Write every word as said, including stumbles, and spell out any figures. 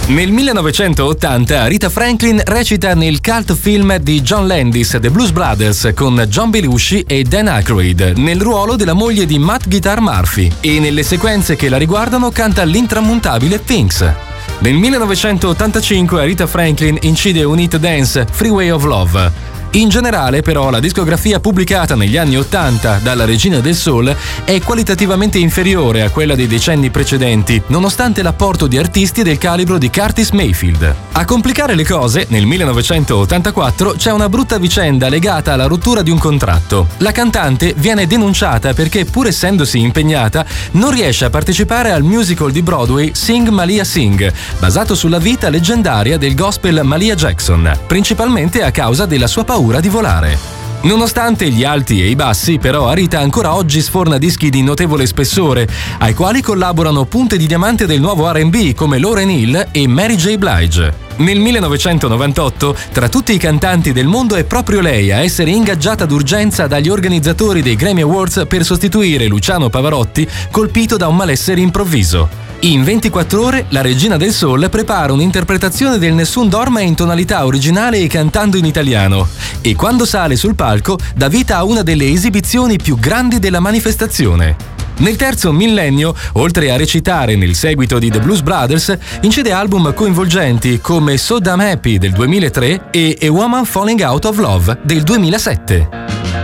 Nel millenovecentottanta Aretha Franklin recita nel cult film di John Landis, The Blues Brothers, con John Belushi e Dan Aykroyd, nel ruolo della moglie di Matt Guitar Murphy, e nelle sequenze che la riguardano canta l'intramontabile Things. Nel millenovecentottantacinque Aretha Franklin incide un hit dance, Freeway of Love. In generale, però, la discografia pubblicata negli anni ottanta dalla regina del soul è qualitativamente inferiore a quella dei decenni precedenti, nonostante l'apporto di artisti del calibro di Curtis Mayfield. A complicare le cose, nel millenovecentottantaquattro c'è una brutta vicenda legata alla rottura di un contratto. La cantante viene denunciata perché, pur essendosi impegnata, non riesce a partecipare al musical di Broadway Sing Malia Sing, basato sulla vita leggendaria del gospel Malia Jackson, principalmente a causa della sua paura di volare. Nonostante gli alti e i bassi, però, Aretha ancora oggi sforna dischi di notevole spessore, ai quali collaborano punte di diamante del nuovo R and B come Lauryn Hill e Mary J. Blige. Nel millenovecentonovantotto, tra tutti i cantanti del mondo, è proprio lei a essere ingaggiata d'urgenza dagli organizzatori dei Grammy Awards per sostituire Luciano Pavarotti, colpito da un malessere improvviso. In ventiquattro ore, la regina del soul prepara un'interpretazione del Nessun Dorma in tonalità originale e cantando in italiano, e quando sale sul palco dà vita a una delle esibizioni più grandi della manifestazione. Nel terzo millennio, oltre a recitare nel seguito di The Blues Brothers, incide album coinvolgenti come So Damn Happy del duemilatré e A Woman Falling Out of Love del duemilasette.